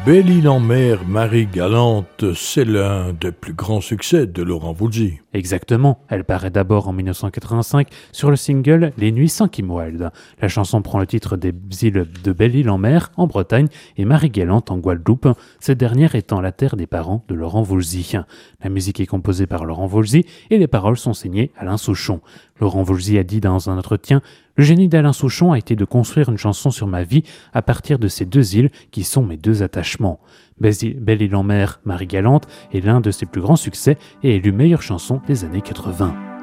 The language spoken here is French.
Belle-Île-en-Mer, Marie Galante, c'est l'un des plus grands succès de Laurent Voulzy. Exactement, elle paraît d'abord en 1985 sur le single Les Nuits sans Kim Wilde. La chanson prend le titre des îles de Belle-Île-en-Mer en Bretagne et Marie-Galante en Guadeloupe, cette dernière étant la terre des parents de Laurent Voulzy. La musique est composée par Laurent Voulzy et les paroles sont signées Alain Souchon. Laurent Voulzy a dit dans un entretien « Le génie d'Alain Souchon a été de construire une chanson sur ma vie à partir de ces deux îles qui sont mes deux attachements. Belle-Île-en-Mer, Marie-Galante est l'un de ses plus grands succès et élu meilleure chanson des années 80.